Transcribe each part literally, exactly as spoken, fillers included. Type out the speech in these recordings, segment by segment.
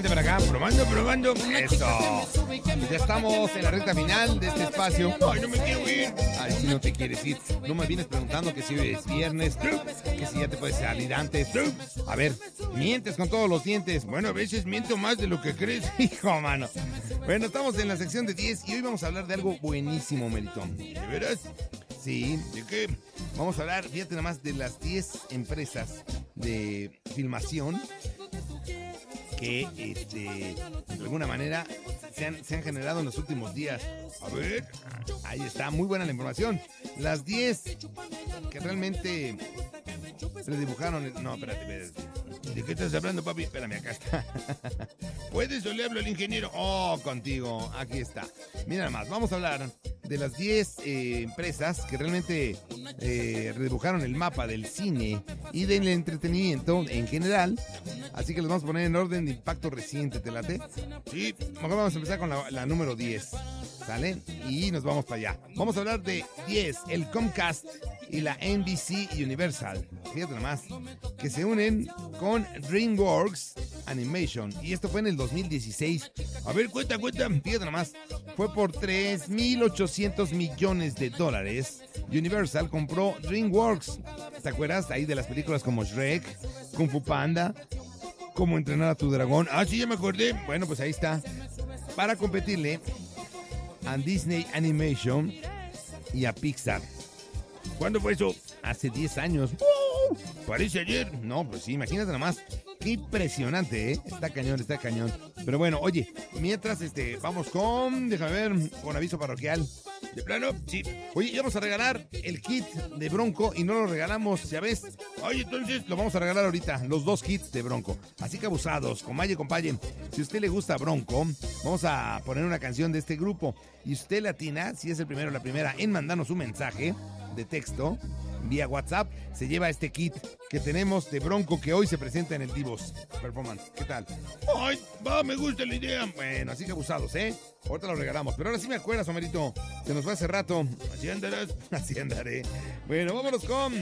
Vente para acá, probando, probando. Eso. Ya estamos en la recta final de este espacio. Ay, no me quiero ir. Ay, si no te quieres ir. No me vienes preguntando que si hoy es viernes, que si ya te puedes salir antes. A ver, mientes con todos los dientes. Bueno, a veces miento más de lo que crees, hijo, mano. Bueno, estamos en la sección de diez y hoy vamos a hablar de algo buenísimo, Melitón. ¿De veras? Sí, ¿de qué? Vamos a hablar, fíjate nada más, de las diez empresas de filmación que, este, de alguna manera, se han, se han generado en los últimos días. A ver, ahí está, muy buena la información. Las diez que realmente redibujaron... El, no, espérate, espérate. ¿De qué estás hablando, papi? Espérame, acá está. ¿Puedes o le hablo al ingeniero? Oh, contigo, aquí está. Mira nada más, vamos a hablar de las diez eh, empresas que realmente eh, redibujaron el mapa del cine y del entretenimiento en general. Así que los vamos a poner en orden de impacto reciente, ¿te late? Sí, mejor vamos a empezar con la, la número diez, ¿sale? Y nos vamos para allá. Vamos a hablar de diez, el Comcast y la N B C Universal. Fíjate nomás, que se unen con DreamWorks Animation. Y esto fue en el dos mil dieciséis. A ver, cuenta, cuenta. Fíjate nomás. Fue por tres mil ochocientos millones de dólares. Universal compró DreamWorks. ¿Te acuerdas ahí de las películas como Shrek, Kung Fu Panda, Cómo entrenar a tu dragón? Ah, sí, ya me acordé. Bueno, pues ahí está. Para competirle a Disney Animation y a Pixar. ¿Cuándo fue eso? Hace diez años. ¡Uh! Parece ayer. No, pues sí, imagínate nomás. Qué impresionante, ¿eh? Está cañón, está cañón. Pero bueno, oye, mientras este, vamos con, déjame ver, con aviso parroquial. ¿De plano? Sí. Oye, vamos a regalar el kit de Bronco y no lo regalamos, ¿ya ves? Oye, entonces lo vamos a regalar ahorita, los dos kits de Bronco. Así que abusados, comalle, compalle. Si a usted le gusta Bronco, vamos a poner una canción de este grupo. Y usted latina, si es el primero o la primera, en mandarnos un mensaje de texto vía WhatsApp, se lleva este kit que tenemos de Bronco que hoy se presenta en el Divos Performance. ¿Qué tal? Ay, va, me gusta la idea. Bueno, así que abusados, ¿eh? Ahorita lo regalamos. Pero ahora sí me acuerdas, Homerito. Se nos fue hace rato. Así andarás. Así andaré. Bueno, vámonos con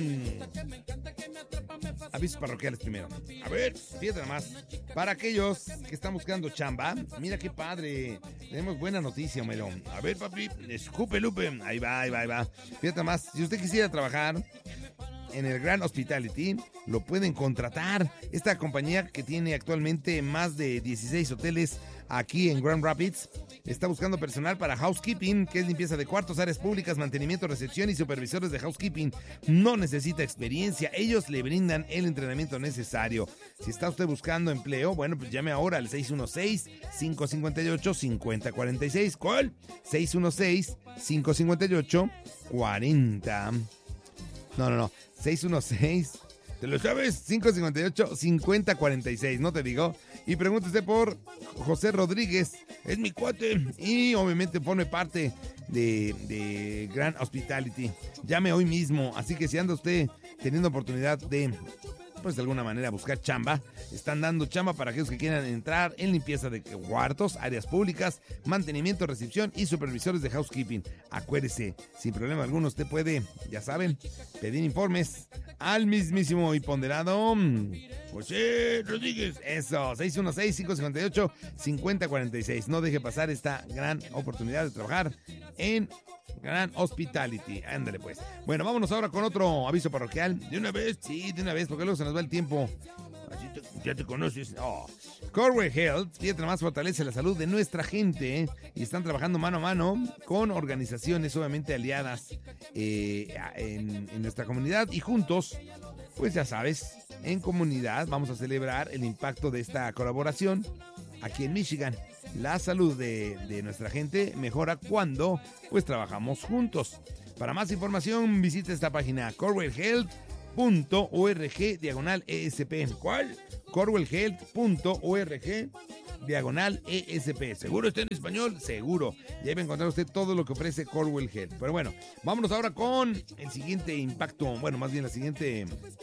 avisos parroquiales primero. A ver, fíjate nada más. Para aquellos que están buscando chamba, mira qué padre. Tenemos buena noticia, Homero. A ver, papi, escupe, Lupe. Ahí va, ahí va, ahí va. Fíjate nada más. Si usted quisiera trabajar en el Grand Hospitality, lo pueden contratar. Esta compañía que tiene actualmente más de dieciséis hoteles aquí en Grand Rapids está buscando personal para housekeeping, que es limpieza de cuartos, áreas públicas, mantenimiento, recepción y supervisores de housekeeping. No necesita experiencia, ellos le brindan el entrenamiento necesario. Si está usted buscando empleo, bueno, pues llame ahora al seis uno seis, cinco cinco ocho, cinco cero cuatro seis. ¿Cuál? seis uno seis, cinco cinco ocho, cuatro cero. No, no, no. seis uno seis, ¿te lo sabes? cinco cinco ocho, cinco cero cuatro seis, no te digo. Y pregúntese por José Rodríguez, es mi cuate. Y obviamente forme parte de, de Grand Hospitality. Llame hoy mismo, así que si anda usted teniendo oportunidad de, pues de alguna manera buscar chamba, están dando chamba para aquellos que quieran entrar en limpieza de cuartos, áreas públicas, mantenimiento, recepción y supervisores de housekeeping. Acuérdese, sin problema alguno usted puede, ya saben, pedir informes al mismísimo y ponderado José Rodríguez. Eso, seis uno seis, cinco cinco ocho, cinco cero cuatro seis. No deje pasar esta gran oportunidad de trabajar en Grand Hospitality. Ándale pues. Bueno, vámonos ahora con otro aviso parroquial. ¿De una vez? Sí, de una vez, porque luego se nos va el tiempo. Así te, ya te conoces. Oh. Corewell Health, fíjate más, fortalece la salud de nuestra gente, ¿eh? Y están trabajando mano a mano con organizaciones obviamente aliadas eh, en, en nuestra comunidad. Y juntos, pues ya sabes, en comunidad vamos a celebrar el impacto de esta colaboración aquí en Michigan. La salud de, de nuestra gente mejora cuando pues trabajamos juntos. Para más información visita esta página corewell health punto org diagonal E S P. ¿Cuál? corewell health punto org diagonal E S P. ¿Seguro está en español? Seguro. Y ahí va a encontrar usted todo lo que ofrece Corewell Health. Pero bueno, vámonos ahora con el siguiente impacto. Bueno, más bien la siguiente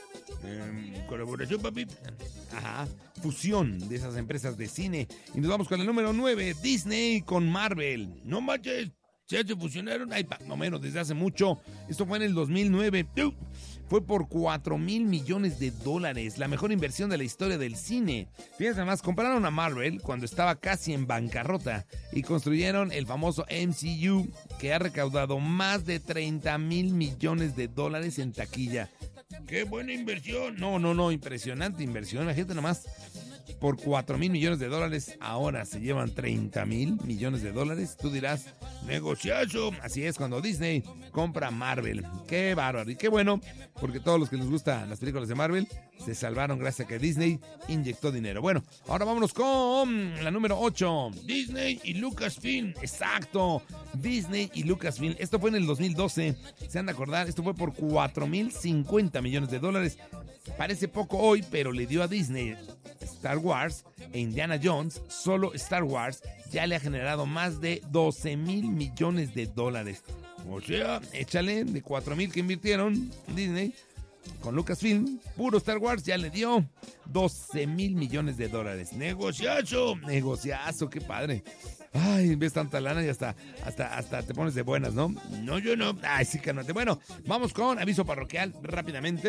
eh, colaboración, papi. Ajá. Fusión de esas empresas de cine. Y nos vamos con el número nueve. Disney con Marvel. No manches. ya se fusionaron, ay, no menos, desde hace mucho. Esto fue en el dos mil nueve. Fue por cuatro mil millones de dólares, la mejor inversión de la historia del cine. Fíjense más, compraron a Marvel cuando estaba casi en bancarrota y construyeron el famoso M C U, que ha recaudado más de treinta mil millones de dólares en taquilla. ¡Qué buena inversión! No, no, no, impresionante inversión. Imagínate nomás, por cuatro mil millones de dólares, ahora se llevan treinta mil millones de dólares. Tú dirás, negociazo. Así es, cuando Disney compra Marvel. ¡Qué bárbaro! Y qué bueno, porque todos los que les gustan las películas de Marvel se salvaron gracias a que Disney inyectó dinero. Bueno, ahora vámonos con la número ocho. Disney y Lucasfilm. Exacto, Disney y Lucasfilm. Esto fue en el dos mil doce. Se han de acordar, esto fue por cuatro mil cincuenta millones de dólares. Parece poco hoy, pero le dio a Disney Star Wars e Indiana Jones. Solo Star Wars ya le ha generado más de doce mil millones de dólares. O sea, échale de cuatro mil que invirtieron Disney con Lucasfilm, puro Star Wars ya le dio doce mil millones de dólares. Negociazo, negociazo, qué padre. Ay, ves tanta lana y hasta, hasta, hasta te pones de buenas, ¿no? No, yo no. Ay, sí, cálmate. Bueno, vamos con aviso parroquial rápidamente.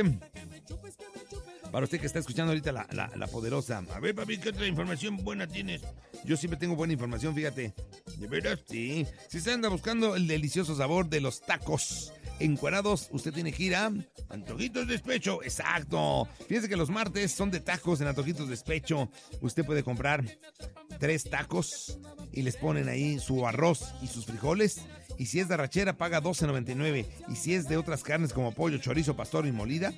Para usted que está escuchando ahorita la, la, la poderosa. A ver, papi, ¿qué otra información buena tienes? Yo siempre tengo buena información, fíjate. ¿De veras? Sí. Si usted anda buscando el delicioso sabor de los tacos encuerados, usted tiene que ir a Antojitos Despecho. Exacto. Fíjese que los martes son de tacos en Antojitos Despecho. Usted puede comprar tres tacos y les ponen ahí su arroz y sus frijoles. Y si es de arrachera, paga doce noventa y nueve. Y si es de otras carnes como pollo, chorizo, pastor y molida,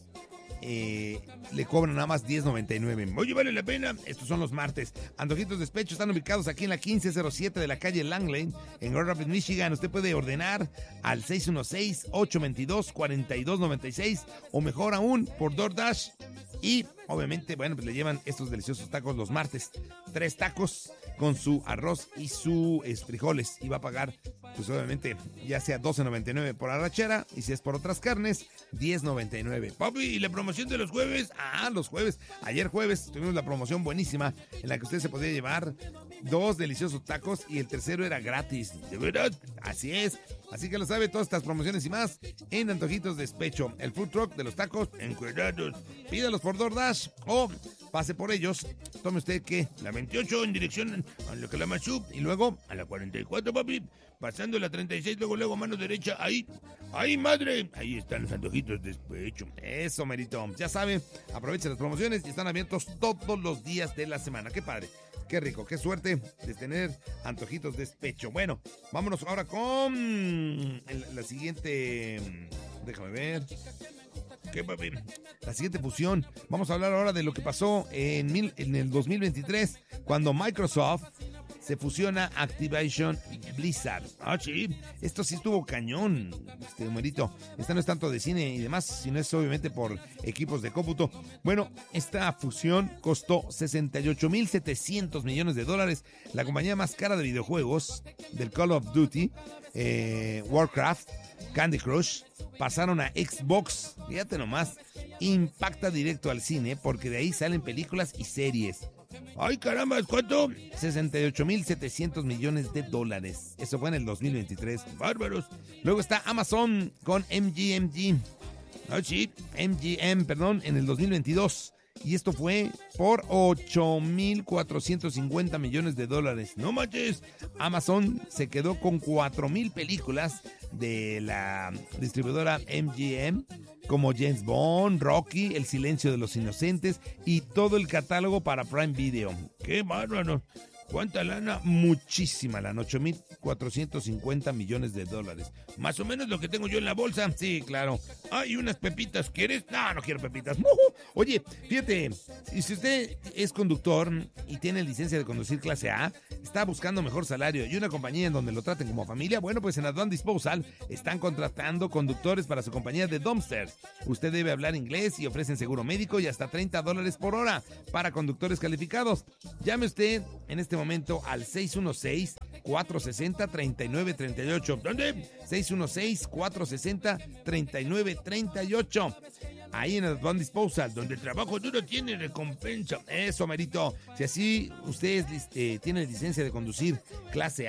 Eh, le cobran nada más diez noventa y nueve. Oye, vale la pena. Estos son los martes. Antojitos Despecho están ubicados aquí en la quince cero siete de la calle Langley, en Grand Rapids, Michigan. Usted puede ordenar al seis uno seis, ocho dos dos, cuatro dos nueve seis o mejor aún por DoorDash. Y obviamente, bueno, pues le llevan estos deliciosos tacos los martes. Tres tacos con su arroz y sus eh, frijoles. Y va a pagar, pues obviamente, ya sea doce noventa y nueve por arrachera. Y si es por otras carnes, diez noventa y nueve. Papi, ¿y la promoción de los jueves? Ah, los jueves. Ayer jueves tuvimos la promoción buenísima en la que usted se podía llevar dos deliciosos tacos y el tercero era gratis. ¿De verdad? Así es. Así que lo sabe, todas estas promociones y más en Antojitos Despecho, el food truck de los tacos encuerados. Pídalos por DoorDash o pase por ellos. Tome usted, ¿qué? La veintiocho en dirección a la Kalamazoo y luego a la cuarenta y cuatro, papi. Pasando la treinta y seis, luego, luego, mano derecha. Ahí, ahí, madre. Ahí están los Antojitos Despecho. Eso, merito. Ya sabe, aprovecha las promociones y están abiertos todos los días de la semana. Qué padre. Qué rico, qué suerte de tener Antojitos Despecho. Bueno, vámonos ahora con el, la siguiente. Déjame ver. ¿Qué, papi? La siguiente fusión. Vamos a hablar ahora de lo que pasó en, mil, en el dos mil veintitrés, cuando Microsoft se fusiona Activision Blizzard. Ah, sí. Esto sí estuvo cañón, este numerito. Esta no es tanto de cine y demás, sino es obviamente por equipos de cómputo. Bueno, esta fusión costó sesenta y ocho mil setecientos millones de dólares. La compañía más cara de videojuegos del Call of Duty, eh, Warcraft, Candy Crush, pasaron a Xbox. Fíjate nomás, impacta directo al cine porque de ahí salen películas y series. ¡Ay, caramba! ¿Cuánto? sesenta y ocho mil setecientos millones de dólares. Eso fue en el dos mil veintitrés. ¡Bárbaros! Luego está Amazon con M G M G. Ah, sí, M G M, perdón, en el dos mil veintidós. Y esto fue por ocho mil cuatrocientos cincuenta millones de dólares. ¡No manches! Amazon se quedó con cuatro mil películas de la distribuidora M G M, como James Bond, Rocky, El Silencio de los Inocentes y todo el catálogo para Prime Video. ¡Qué bárbaro! ¿Cuánta lana? Muchísima lana, ocho mil cuatrocientos cincuenta millones de dólares. Más o menos lo que tengo yo en la bolsa. Sí, claro. Hay unas pepitas, ¿quieres? No, no quiero pepitas. Oye, fíjate, si usted es conductor y tiene licencia de conducir clase A, está buscando mejor salario y una compañía en donde lo traten como familia, bueno, pues en Advanced Disposal están contratando conductores para su compañía de dumpsters. Usted debe hablar inglés y ofrecen seguro médico y hasta treinta dólares por hora para conductores calificados. Llame usted en este momento al seis uno seis, cuatro seis cero, tres nueve tres ocho. ¿Dónde? seis uno seis, cuatro seis cero, tres nueve tres ocho. Ahí en Advanced Disposal, donde el trabajo duro tiene recompensa. Eso, merito. Si así usted eh, tiene licencia de conducir clase A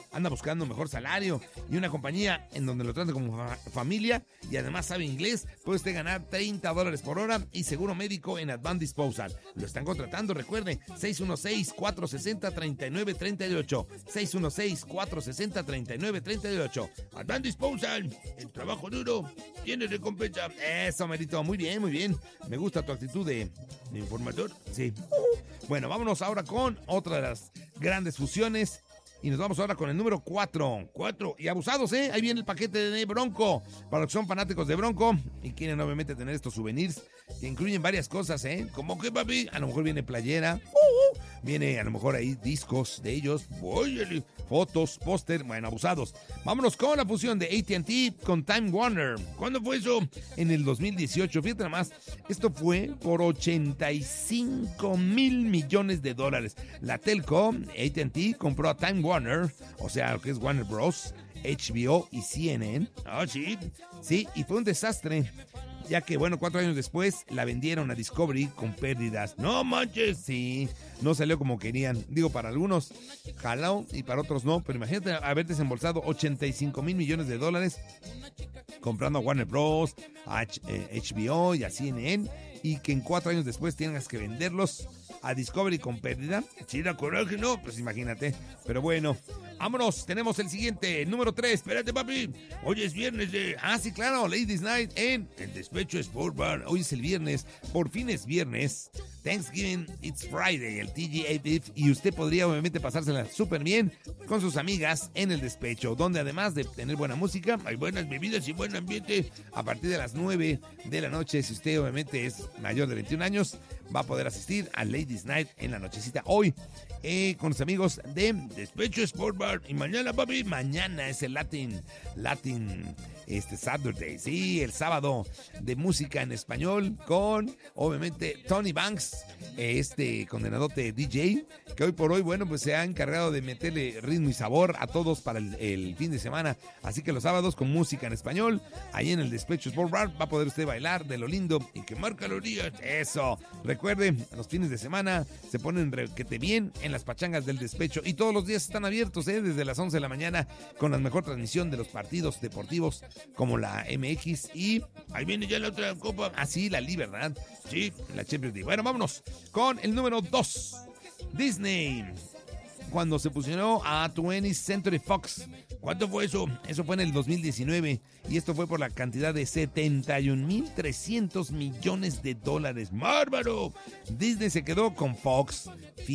anda buscando un mejor salario y una compañía en donde lo traten como fa- familia y además sabe inglés, puede usted ganar treinta dólares por hora y seguro médico en Advanced Disposal. Lo están contratando, recuerde, seis uno seis, cuatro seis cero, tres nueve tres ocho, seis uno seis, cuatro seis cero, tres nueve tres ocho. Advanced Disposal, el trabajo duro tiene recompensa. Eso, Merito, muy bien, muy bien. Me gusta tu actitud de, de informador. Sí. Bueno, vámonos ahora con otra de las grandes fusiones. Y nos vamos ahora con el número cuatro. cuatro. Y abusados, ¿eh? Ahí viene el paquete de Bronco. Para los que son fanáticos de Bronco y quieren obviamente tener estos souvenirs que incluyen varias cosas, ¿eh? Como que, papi, a lo mejor viene playera. Uh, uh, viene a lo mejor ahí discos de ellos. Oye, fotos, póster. Bueno, abusados. Vámonos con la fusión de A T and T con Time Warner. ¿Cuándo fue eso? En el dos mil dieciocho. Fíjate nada más. Esto fue por ochenta y cinco mil millones de dólares. La telco, A T and T, compró a Time Warner, o sea, lo que es Warner Bros., H B O y C N N. Ah, sí. Sí, y fue un desastre, ya que, bueno, cuatro años después la vendieron a Discovery con pérdidas. ¡No manches! Sí, no salió como querían. Digo, para algunos jaló y para otros no, pero imagínate haber desembolsado ochenta y cinco mil millones de dólares comprando a Warner Bros., a H- eh, H B O y a C N N, y que en cuatro años después tengas que venderlos a Discovery con pérdida. Si da coraje, no, pues imagínate. Pero bueno, vámonos, tenemos el siguiente, el número tres. Espérate, papi. Hoy es viernes de... Ah, sí, claro, Ladies Night en el Despecho Sport Bar. Hoy es el viernes, por fin es viernes. Thanksgiving, it's Friday, el T G A Beef. Y usted podría obviamente pasársela súper bien con sus amigas en el Despecho, donde además de tener buena música, hay buenas bebidas y buen ambiente. A partir de las nueve de la noche, si usted obviamente es mayor de veintiún años, va a poder asistir a Ladies Night en la nochecita hoy eh, con los amigos de Despecho Sport Bar. Y mañana, papi, mañana es el Latin, Latin este Saturday, sí, el sábado de música en español con, obviamente, Tony Banks, este condenadote D J, que hoy por hoy, bueno, pues se ha encargado de meterle ritmo y sabor a todos para el, el fin de semana. Así que los sábados con música en español, ahí en el Despecho Sport Bar, va a poder usted bailar de lo lindo y quemar calorías. Eso, recuerde, los fines de semana se ponen requete bien en las pachangas del Despecho y todos los días están abiertos, ¿eh? Desde las once de la mañana con la mejor transmisión de los partidos deportivos como la M X y ahí viene ya la otra copa. Ah, sí, la Liga, ¿verdad? Sí, la Champions League. Bueno, vámonos con el número dos. Disney, cuando se fusionó a twentieth Century Fox. ¿Cuánto fue eso? Eso fue en el dos mil diecinueve y esto fue por la cantidad de setenta y un mil trescientos millones de dólares. ¡Bárbaro! Disney se quedó con Fox,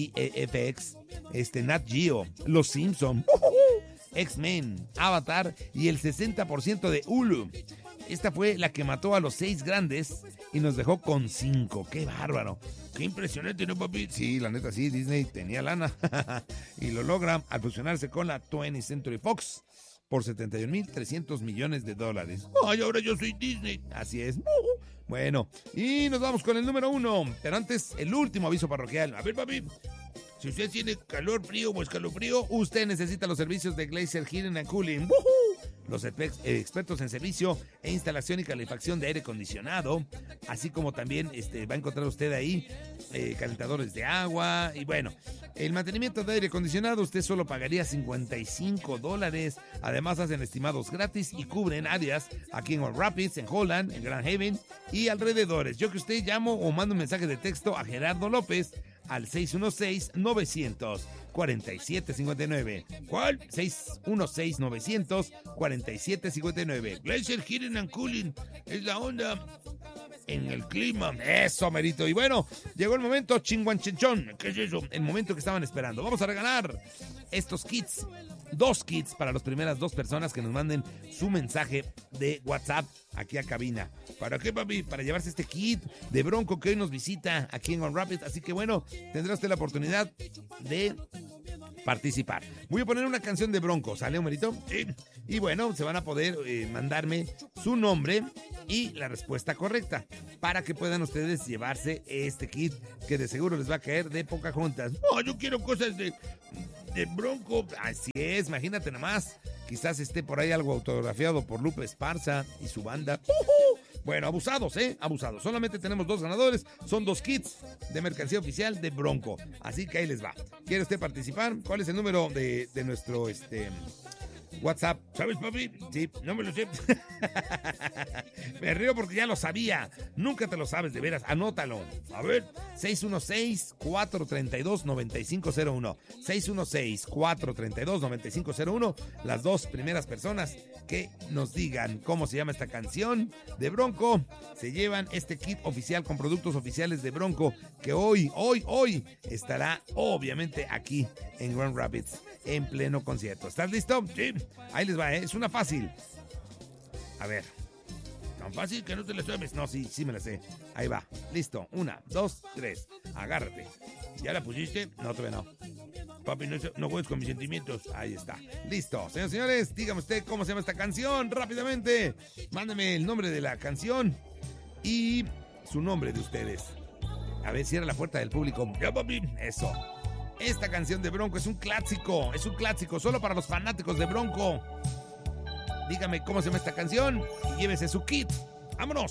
F X, este, Nat Geo, Los Simpson, X-Men, Avatar y el sesenta por ciento de Hulu. Esta fue la que mató a los seis grandes y nos dejó con cinco. ¡Qué bárbaro! ¡Qué impresionante, ¿no, papi? Sí, la neta, sí, Disney tenía lana y lo logra al fusionarse con la twentieth Century Fox por setenta y un mil trescientos millones de dólares. ¡Ay, ahora yo soy Disney! Así es. Bueno, y nos vamos con el número uno. Pero antes, el último aviso parroquial. A ver, papi. Si usted tiene calor, frío o escalofrío, usted necesita los servicios de Glacier Heating and Cooling. ¡Woohoo! Los ex- expertos en servicio e instalación y calefacción de aire acondicionado, así como también este, va a encontrar usted ahí eh, calentadores de agua. Y bueno, el mantenimiento de aire acondicionado usted solo pagaría cincuenta y cinco dólares. Además hacen estimados gratis y cubren áreas aquí en Grand Rapids, en Holland, en Grand Haven y alrededores. Yo que usted llamo o mando un mensaje de texto a Gerardo López al seis uno seis, nueve cero cero, cuatro siete cinco nueve. ¿Cuál? seis uno seis, nueve cero cero, cuatro siete cinco nueve. Glacier Heating and Cooling es la onda en el clima. Eso, merito. Y bueno, llegó el momento chinguanchenchón. ¿Qué es eso? El momento que estaban esperando. Vamos a regalar estos kits. Dos kits para las primeras dos personas que nos manden su mensaje de WhatsApp aquí a cabina. ¿Para qué, papi? Para llevarse este kit de Bronco que hoy nos visita aquí en Grand Rapids. Así que bueno, tendrá usted la oportunidad de participar. Voy a poner una canción de Bronco, ¿sale, Homerito? Sí. Y bueno, se van a poder eh, mandarme su nombre y la respuesta correcta para que puedan ustedes llevarse este kit que de seguro les va a caer de Pocahontas. No, yo quiero cosas de, de Bronco. Así es, imagínate nomás. Quizás esté por ahí algo autografiado por Lupe Esparza y su banda. Uh-huh. Bueno, abusados, ¿eh? Abusados. Solamente tenemos dos ganadores. Son dos kits de mercancía oficial de Bronco. Así que ahí les va. ¿Quiere usted participar? ¿Cuál es el número de, de nuestro este, WhatsApp? ¿Sabes, papi? Sí, no me lo sé. Me río porque ya lo sabía. Nunca te lo sabes, de veras. Anótalo. A ver. seis uno seis, cuatro tres dos, nueve cinco cero uno. seis uno seis, cuatro tres dos, nueve cinco cero uno. Las dos primeras personas que nos digan cómo se llama esta canción de Bronco se llevan este kit oficial con productos oficiales de Bronco que hoy, hoy, hoy estará obviamente aquí en Grand Rapids en pleno concierto. ¿Estás listo? Sí. Ahí les va, ¿eh? Es una fácil. A ver. Tan fácil que no te la sabes. No, sí, sí me la sé. Ahí va. Listo. Una, dos, tres. Agárrate. ¿Ya la pusiste? No, todavía no. Papi, no, no juegues con mis sentimientos. Ahí está. Listo. Señores, señores, dígame usted cómo se llama esta canción. Rápidamente. Mándeme el nombre de la canción y su nombre de ustedes. A ver, cierra la puerta del público. Ya, papi. Eso. Esta canción de Bronco es un clásico. Es un clásico solo para los fanáticos de Bronco. Dígame cómo se llama esta canción y llévese su kit. ¡Vámonos!